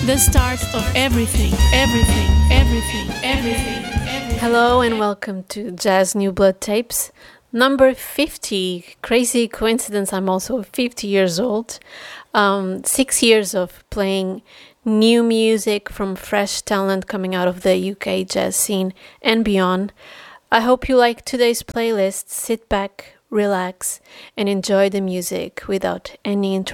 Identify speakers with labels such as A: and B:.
A: The start of everything, everything, everything, everything, everything.
B: Hello and welcome to Jazz New Blood Tapes, number 50. Crazy coincidence, I'm also 50 years old. 6 years of playing new music from fresh talent coming out of the UK jazz scene and beyond. I hope you like today's playlist. Sit back, relax, and enjoy the music without any interruptions.